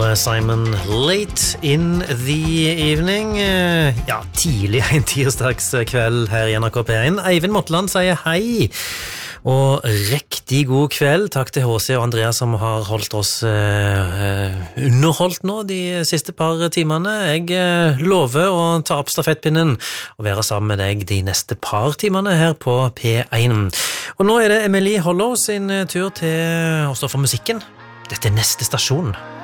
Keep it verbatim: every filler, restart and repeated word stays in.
Simon Late in the Evening. Ja, tidlig en tirsdagskveld her i N R K P én. Eivind Motland sier hei, og riktig god kveld. Takk til H C og Andreas som har holdt oss eh, underholdt nå de siste par timene. Jeg eh, lover å ta opp stafettpinnen og være sammen med deg de neste par timene her på P én. Og nå er det Emily Hollow sin tur til å stå for musikken. Dette er neste stasjon.